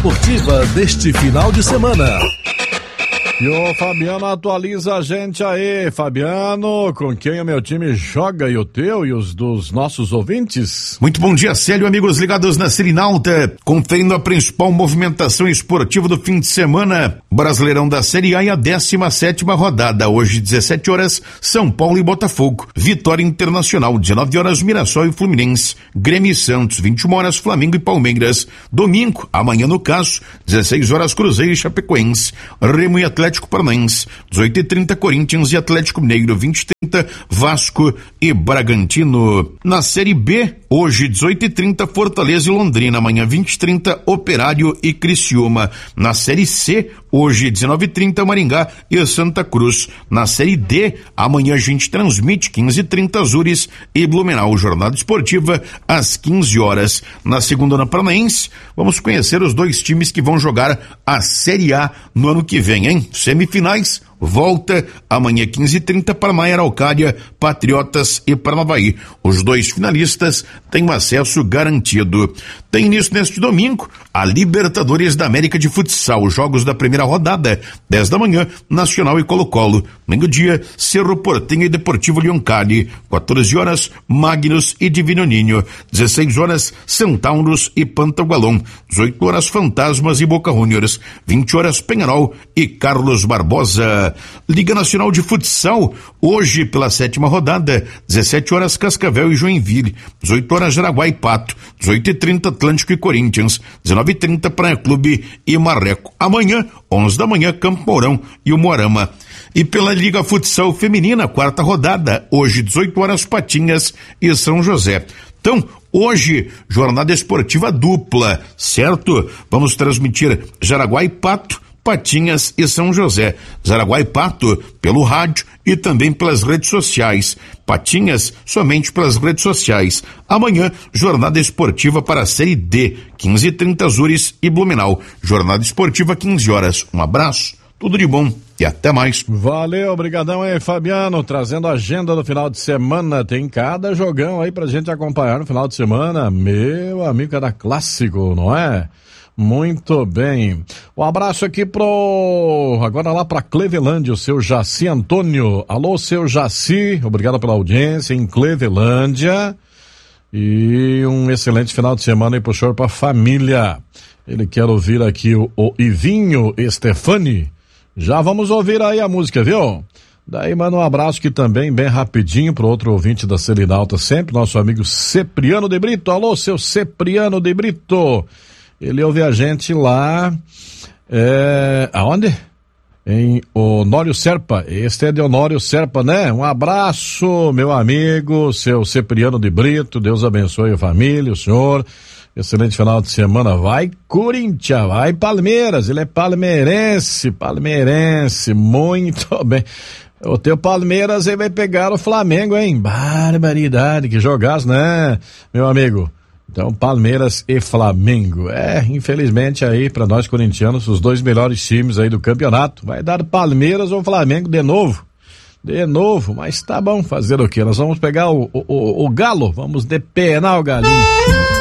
esportiva deste final de semana. E o Fabiano atualiza a gente aí, Fabiano, com quem o meu time joga, e o teu e os dos nossos ouvintes. Muito bom dia, Célio, amigos ligados na Serenalta, conferindo a principal movimentação esportiva do fim de semana, Brasileirão da Série A e a 17ª rodada, hoje 17 horas, São Paulo e Botafogo, Vitória Internacional, 19 horas, Mirassol e Fluminense, Grêmio e Santos, 21 horas, Flamengo e Palmeiras, domingo, amanhã no caso, 16 horas, Cruzeiro e Chapecoense, Remo e Atlético Paranaense, 18h30 Corinthians e Atlético Mineiro, 20h30 Vasco e Bragantino. Na Série B, hoje 18h30 Fortaleza e Londrina, amanhã 20h30 Operário e Criciúma. Na Série C, hoje 19h30 Maringá e Santa Cruz. Na Série D, amanhã a gente transmite 15h30 Azures e Blumenau, jornada esportiva às 15 horas. Na segunda na Paranaense, vamos conhecer os dois times que vão jogar a Série A no ano que vem, hein? Semifinais, volta amanhã 15h30 Paraná, Araucária, Patriotas e Paranavaí. Os dois finalistas têm um acesso garantido. Tem início neste domingo a Libertadores da América de Futsal, jogos da primeira rodada, 10 da manhã, Nacional e Colo-Colo. Meio-dia, Cerro Porteño e Deportivo Leoncalli. 14 horas, Magnus e Divino Ninho. 16 horas, Centauros e Pantagualão. 18 horas, Fantasmas e Boca Juniors. 20 horas, Penharol e Carlos Barbosa. Liga Nacional de Futsal, hoje pela 7ª rodada, 17 horas Cascavel e Joinville, 18 horas Jaraguá e Pato, 18h30 Atlântico e Corinthians, 19h30 Praia Clube e Marreco. Amanhã, 11 da manhã, Campo Mourão e o Moarama. E pela Liga Futsal Feminina, 4ª rodada, hoje 18 horas Patinhas e São José. Então, hoje, jornada esportiva dupla, certo? Vamos transmitir Jaraguá e Pato, Patinhas e São José. Jaraguá e Pato pelo rádio e também pelas redes sociais. Patinhas somente pelas redes sociais. Amanhã, jornada esportiva para a Série D, 15h30 Azures e Blumenau. Jornada esportiva 15 horas. Um abraço, tudo de bom e até mais. Valeu, obrigadão aí, Fabiano, trazendo a agenda do final de semana. Tem cada jogão aí pra gente acompanhar no final de semana. Meu amigo, cada clássico, não é? Muito bem. Um abraço aqui agora lá para Clevelândia, o seu Jaci Antônio. Alô, seu Jaci, obrigado pela audiência em Clevelândia. E um excelente final de semana aí pro senhor, pra família. Ele quer ouvir aqui o Ivinho Stefani. Já vamos ouvir aí a música, viu? Daí manda um abraço aqui também, bem rapidinho, pro outro ouvinte da Serenalta sempre, nosso amigo Cipriano de Brito. Alô, seu Cipriano de Brito. Ele ouve a gente lá, aonde? Em Honório Serpa. Este é de Honório Serpa, né? Um abraço, meu amigo, seu Cipriano de Brito. Deus abençoe a família, o senhor. Excelente final de semana. Vai Corinthians, vai Palmeiras. Ele é palmeirense, muito bem. O teu Palmeiras aí vai pegar o Flamengo, hein? Barbaridade, que jogaço, né, meu amigo? Então, Palmeiras e Flamengo. Infelizmente aí, para nós corintianos, os dois melhores times aí do campeonato. Vai dar Palmeiras ou Flamengo de novo. Mas tá bom, fazer o quê? Nós vamos pegar o Galo, vamos depenar o Galinho.